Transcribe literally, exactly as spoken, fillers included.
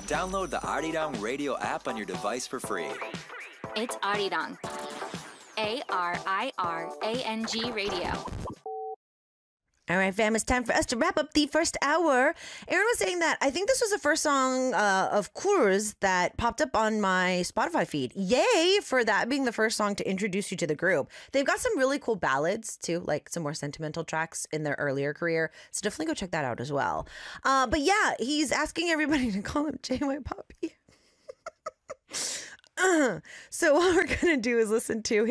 Download the Arirang Radio app on your device for free. It's Arirang. A R I R A N G Radio. All right, fam, it's time for us to wrap up the first hour. Aaron was saying that I think this was the first song uh, of Kurz that popped up on my Spotify feed. Yay for that being the first song to introduce you to the group. They've got some really cool ballads, too, like some more sentimental tracks in their earlier career. So definitely go check that out as well. Uh, but yeah, he's asking everybody to call him J Y Poppy. uh, so what we're going to do is listen to